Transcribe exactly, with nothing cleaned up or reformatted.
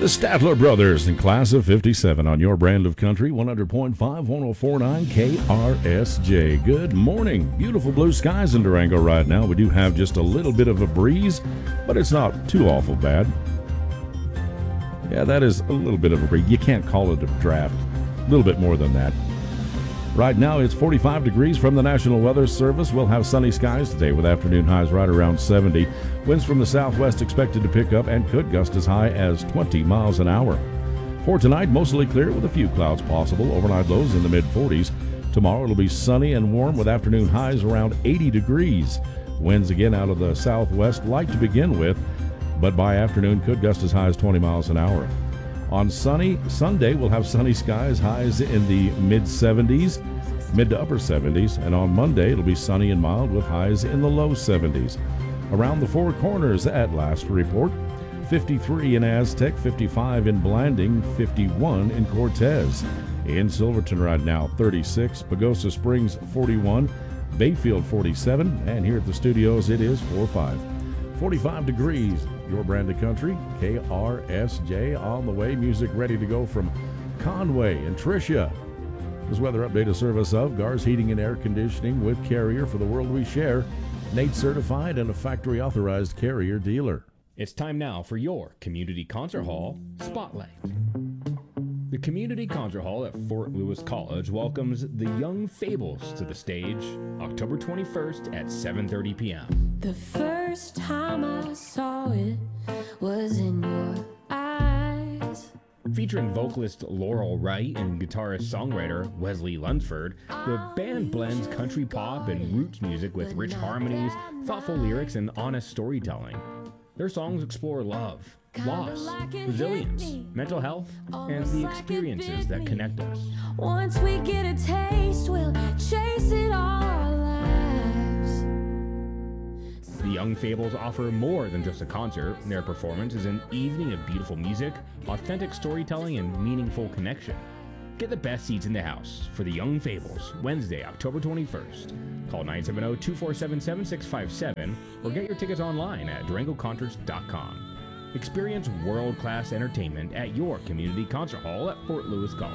The Statler Brothers in Class of fifty-seven on your brand of country, one hundred point five, one oh four point nine K R S J. Good morning. Beautiful blue skies in Durango right now. We do have just a little bit of a breeze, but it's not too awful bad. Yeah, that is a little bit of a breeze. You can't call it a draft. A little bit more than that. Right now, it's forty-five degrees from the National Weather Service. We'll have sunny skies today with afternoon highs right around seventy. Winds from the southwest expected to pick up and could gust as high as twenty miles an hour. For tonight, mostly clear with a few clouds possible. Overnight lows in the mid forties. Tomorrow, it'll be sunny and warm with afternoon highs around eighty degrees. Winds again out of the southwest, light to begin with, but by afternoon could gust as high as twenty miles an hour. On sunny Sunday, we'll have sunny skies, highs in the mid seventies, mid to upper seventies, and on Monday, it'll be sunny and mild with highs in the low seventies. Around the Four Corners at last report, fifty-three in Aztec, fifty-five in Blanding, fifty-one in Cortez. In Silverton right now, thirty-six, Pagosa Springs, forty-one, Bayfield, forty-seven, and here at the studios, it is forty-five. forty-five degrees. Your brand of country, K R S J on the way. Music ready to go from Conway and Tricia. This weather update is service of Gars Heating and Air Conditioning with Carrier for the world we share. Nate certified and a factory authorized Carrier dealer. It's time now for your Community Concert Hall Spotlight. The Community Concert Hall at Fort Lewis College welcomes the Young Fables to the stage October twenty-first at seven thirty p.m. The first time I saw it was in your eyes. Featuring vocalist Laurel Wright and guitarist-songwriter Wesley Lunsford, the band blends country pop and roots music with rich harmonies, thoughtful lyrics, and honest storytelling. Their songs explore love, loss, resilience, mental health, and the experiences that connect us. Once we get a taste, we'll chase it all our lives. The Young Fables offer more than just a concert. Their performance is an evening of beautiful music, authentic storytelling, and meaningful connection. Get the best seats in the house for the Young Fables, Wednesday, October twenty-first. Call nine seven zero, two four seven, seven six five seven or get your tickets online at durango concerts dot com. Experience world-class entertainment at your Community Concert Hall at Fort Lewis College.